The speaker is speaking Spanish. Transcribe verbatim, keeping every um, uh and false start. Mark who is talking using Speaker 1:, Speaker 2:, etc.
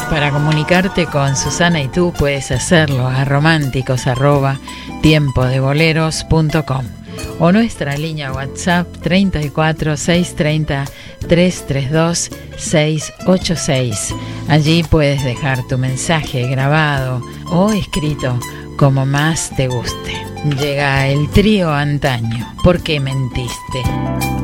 Speaker 1: para comunicarte con Susana y tú puedes hacerlo a románticos arroba tiempodeboleros punto com o nuestra línea WhatsApp treinta y cuatro, seiscientos treinta, trescientos treinta y dos, seiscientos ochenta y seis. Allí puedes dejar tu mensaje grabado o escrito como más te guste. Llega el trío Antaño. ¿Por qué mentiste?